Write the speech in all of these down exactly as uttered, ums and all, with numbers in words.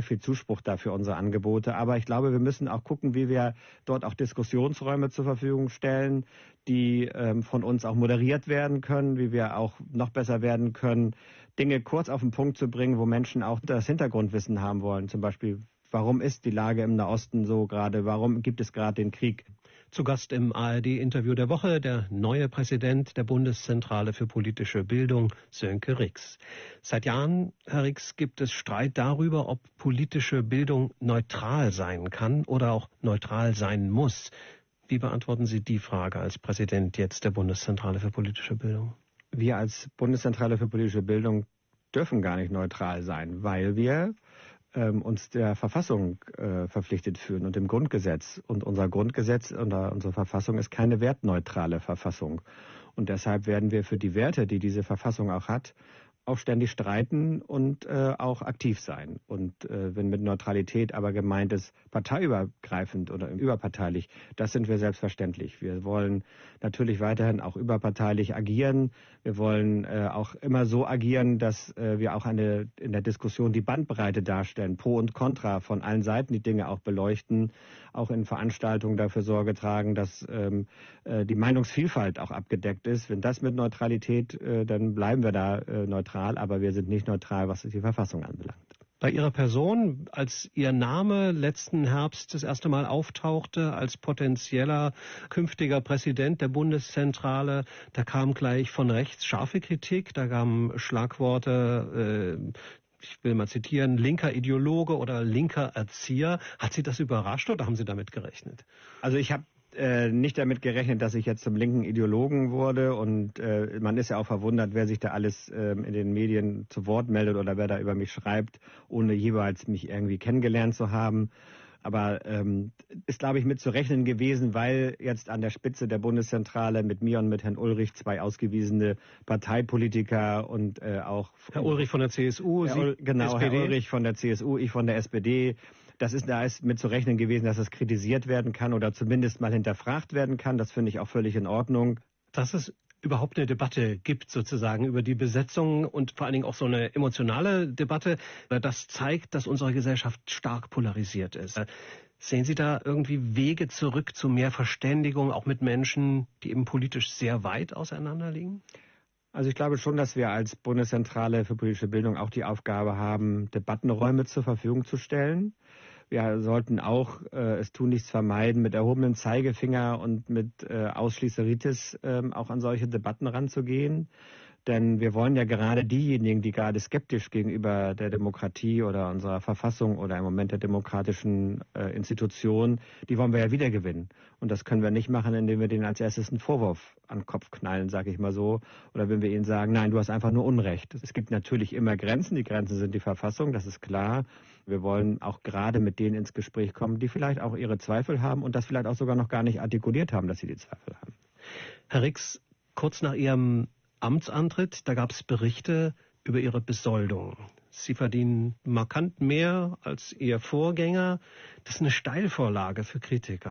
viel Zuspruch da für unsere Angebote. Aber ich glaube, wir müssen auch gucken, wie wir dort auch Diskussionsräume zur Verfügung stellen, die ähm, von uns auch moderiert werden können, wie wir auch noch besser werden können, Dinge kurz auf den Punkt zu bringen, wo Menschen auch das Hintergrundwissen haben wollen. Zum Beispiel, warum ist die Lage im Nahosten so gerade? Warum gibt es gerade den Krieg? Zu Gast im A R D-Interview der Woche der neue Präsident der Bundeszentrale für politische Bildung, Sönke Rix. Seit Jahren, Herr Rix, gibt es Streit darüber, ob politische Bildung neutral sein kann oder auch neutral sein muss. Wie beantworten Sie die Frage als Präsident jetzt der Bundeszentrale für politische Bildung? Wir als Bundeszentrale für politische Bildung dürfen gar nicht neutral sein, weil wir ähm, uns der Verfassung äh, verpflichtet fühlen und dem Grundgesetz. Und unser Grundgesetz und unsere Verfassung ist keine wertneutrale Verfassung. Und deshalb werden wir für die Werte, die diese Verfassung auch hat, auch ständig streiten und äh, auch aktiv sein. Und äh, wenn mit Neutralität aber gemeint ist, parteiübergreifend oder überparteilich, das sind wir selbstverständlich. Wir wollen natürlich weiterhin auch überparteilich agieren. Wir wollen äh, auch immer so agieren, dass äh, wir auch eine, in der Diskussion die Bandbreite darstellen, Pro und Contra von allen Seiten die Dinge auch beleuchten, auch in Veranstaltungen dafür Sorge tragen, dass ähm, äh, die Meinungsvielfalt auch abgedeckt ist. Wenn das mit Neutralität, äh, dann bleiben wir da äh, neutral. Aber wir sind nicht neutral, was die Verfassung anbelangt. Bei Ihrer Person, als Ihr Name letzten Herbst das erste Mal auftauchte als potenzieller künftiger Präsident der Bundeszentrale, da kam gleich von rechts scharfe Kritik, da kamen Schlagworte, äh, ich will mal zitieren, linker Ideologe oder linker Erzieher. Hat Sie das überrascht oder haben Sie damit gerechnet? Also ich habe Äh, nicht damit gerechnet, dass ich jetzt zum linken Ideologen wurde und äh, man ist ja auch verwundert, wer sich da alles äh, in den Medien zu Wort meldet oder wer da über mich schreibt, ohne jeweils mich irgendwie kennengelernt zu haben. Aber ähm, ist, glaube ich, mit zu rechnen gewesen, weil jetzt an der Spitze der Bundeszentrale mit mir und mit Herrn Ulrich zwei ausgewiesene Parteipolitiker und äh, auch... Herr Ulrich von der C S U, Herr Sie Ul genau, S P D. Herr Ulrich von der C S U, ich von der S P D. Das ist, da ist mit zu rechnen gewesen, dass es kritisiert werden kann oder zumindest mal hinterfragt werden kann. Das finde ich auch völlig in Ordnung. Dass es überhaupt eine Debatte gibt sozusagen über die Besetzung und vor allen Dingen auch so eine emotionale Debatte, das zeigt, dass unsere Gesellschaft stark polarisiert ist. Sehen Sie da irgendwie Wege zurück zu mehr Verständigung, auch mit Menschen, die eben politisch sehr weit auseinander liegen? Also ich glaube schon, dass wir als Bundeszentrale für politische Bildung auch die Aufgabe haben, Debattenräume zur Verfügung zu stellen. Wir sollten auch äh, es tun nichts vermeiden, mit erhobenem Zeigefinger und mit äh, Ausschließeritis äh, auch an solche Debatten ranzugehen. Denn wir wollen ja gerade diejenigen, die gerade skeptisch gegenüber der Demokratie oder unserer Verfassung oder im Moment der demokratischen äh, Institution, die wollen wir ja wiedergewinnen. Und das können wir nicht machen, indem wir denen als erstes einen Vorwurf an den Kopf knallen, sage ich mal so. Oder wenn wir ihnen sagen, nein, du hast einfach nur Unrecht. Es gibt natürlich immer Grenzen. Die Grenzen sind die Verfassung, das ist klar. Wir wollen auch gerade mit denen ins Gespräch kommen, die vielleicht auch ihre Zweifel haben und das vielleicht auch sogar noch gar nicht artikuliert haben, dass sie die Zweifel haben. Herr Rix, kurz nach Ihrem Amtsantritt, da gab es Berichte über Ihre Besoldung. Sie verdienen markant mehr als Ihr Vorgänger. Das ist eine Steilvorlage für Kritiker.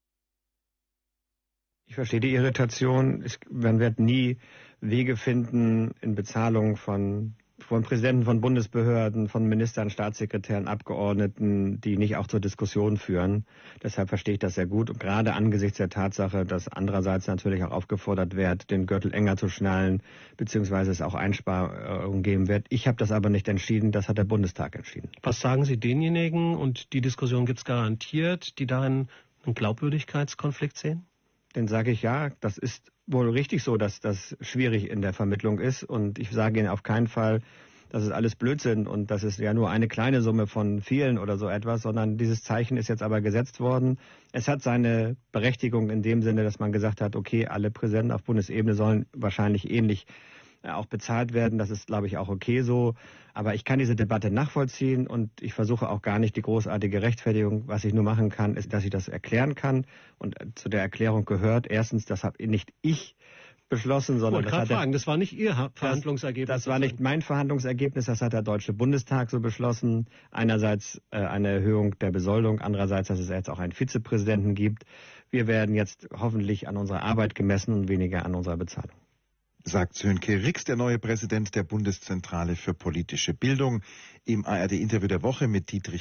Ich verstehe die Irritation. Man wird nie Wege finden in Bezahlung von von Präsidenten von Bundesbehörden, von Ministern, Staatssekretären, Abgeordneten, die nicht auch zur Diskussion führen. Deshalb verstehe ich das sehr gut. Und gerade angesichts der Tatsache, dass andererseits natürlich auch aufgefordert wird, den Gürtel enger zu schnallen, beziehungsweise es auch Einsparungen geben wird. Ich habe das aber nicht entschieden, das hat der Bundestag entschieden. Was sagen Sie denjenigen, und die Diskussion gibt es garantiert, die darin einen Glaubwürdigkeitskonflikt sehen? Dann sage ich ja, das ist wohl richtig so, dass das schwierig in der Vermittlung ist. Und ich sage Ihnen auf keinen Fall, dass es alles Blödsinn und das ist ja nur eine kleine Summe von vielen oder so etwas, sondern dieses Zeichen ist jetzt aber gesetzt worden. Es hat seine Berechtigung in dem Sinne, dass man gesagt hat, okay, alle Präsidenten auf Bundesebene sollen wahrscheinlich ähnlich auch bezahlt werden. Das ist, glaube ich, auch okay so. Aber ich kann diese Debatte nachvollziehen und ich versuche auch gar nicht die großartige Rechtfertigung. Was ich nur machen kann, ist, dass ich das erklären kann. Und zu der Erklärung gehört erstens, das habe nicht ich beschlossen, sondern das, hat der, fragen, das war nicht Ihr Verhandlungsergebnis. Das, das war nicht mein Verhandlungsergebnis, das hat der Deutsche Bundestag so beschlossen. Einerseits äh, eine Erhöhung der Besoldung, andererseits, dass es jetzt auch einen Vizepräsidenten gibt. Wir werden jetzt hoffentlich an unserer Arbeit gemessen und weniger an unserer Bezahlung. Sagt Sönke Rix, der neue Präsident der Bundeszentrale für politische Bildung, im A R D-Interview der Woche mit Dietrich